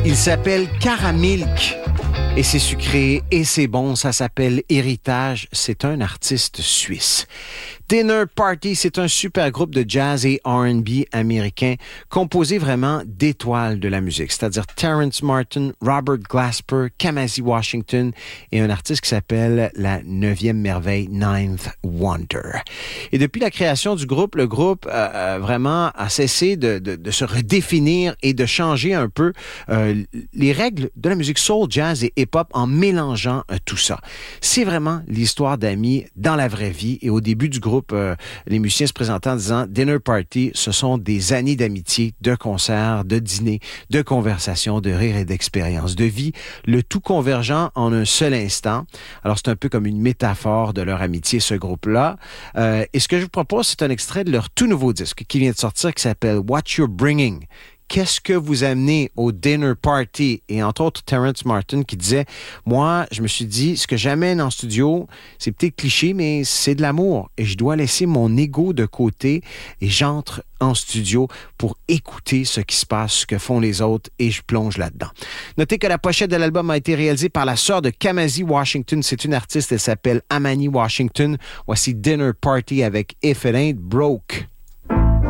Il s'appelle Caramilk et c'est sucré et c'est bon. Ça s'appelle Héritage. C'est un artiste suisse. Dinner Party, c'est un super groupe de jazz et R&B américain composé vraiment d'étoiles de la musique, c'est-à-dire Terrence Martin, Robert Glasper, Kamasi Washington et un artiste qui s'appelle la 9e merveille, Ninth Wonder. Et depuis la création du groupe, le groupe vraiment a cessé de se redéfinir et de changer un peu les règles de la musique soul, jazz et hip-hop en mélangeant tout ça. C'est vraiment l'histoire d'amis dans la vraie vie et au début du groupe, les musiciens se présentaient en disant « Dinner Party, ce sont des années d'amitié, de concerts, de dîners, de conversations, de rires et d'expériences, de vie, le tout convergent en un seul instant. » Alors, c'est un peu comme une métaphore de leur amitié, ce groupe-là. Et ce que je vous propose, c'est un extrait de leur tout nouveau disque qui vient de sortir, qui s'appelle « What You're Bringing ». Qu'est-ce que vous amenez au dinner party? Et entre autres, Terrence Martin qui disait, moi, je me suis dit, ce que j'amène en studio, c'est peut-être cliché, mais c'est de l'amour. Et je dois laisser mon ego de côté et j'entre en studio pour écouter ce qui se passe, ce que font les autres et je plonge là-dedans. Notez que la pochette de l'album a été réalisée par la sœur de Kamasi Washington. C'est une artiste, elle s'appelle Amani Washington. Voici Dinner Party avec If It Ain't Broke.